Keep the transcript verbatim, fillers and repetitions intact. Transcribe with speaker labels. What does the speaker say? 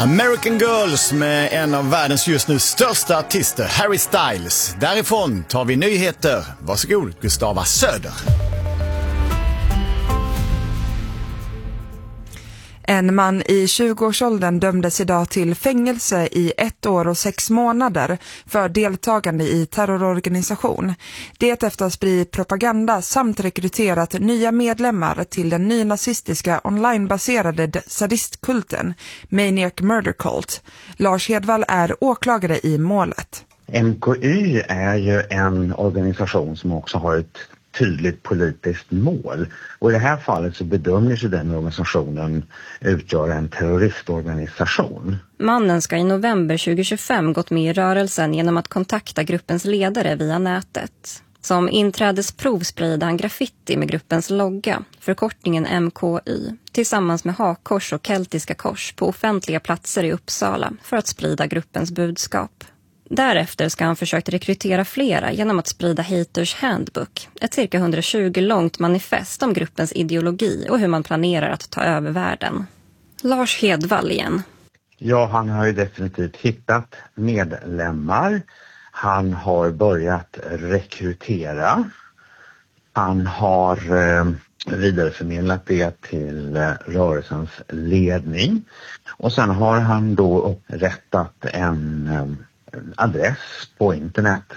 Speaker 1: American Girls med en av världens just nu största artister, Harry Styles. Därifrån tar vi nyheter. Varsågod, Gustava Söder.
Speaker 2: En man i tjugoårsåldern dömdes idag till fängelse i ett år och sex månader för deltagande i terrororganisation. Det efter att sprida propaganda samt rekryterat nya medlemmar till den nynazistiska onlinebaserade sadistkulten Maniac Murder Cult. Lars Hedvall är åklagare i målet.
Speaker 3: M K Y är ju en organisation som också har ett tydligt politiskt mål. Och i det här fallet så bedömer ju den organisationen utgöra en terroristorganisation.
Speaker 4: Mannen ska i november tjugohundratjugofem gått med i rörelsen genom att kontakta gruppens ledare via nätet. Som inträdesprov spridde han graffiti med gruppens logga, förkortningen M K Y, tillsammans med hakkors och keltiska kors på offentliga platser i Uppsala för att sprida gruppens budskap. Därefter ska han försökt rekrytera flera genom att sprida Haters Handbook, ett cirka hundratjugo långt manifest om gruppens ideologi och hur man planerar att ta över världen. Lars Hedvall igen.
Speaker 3: Ja, han har ju definitivt hittat medlemmar. Han har börjat rekrytera. Han har eh, vidareförmedlat det till eh, rörelsens ledning. Och sen har han då upprättat en... Eh, adress på internet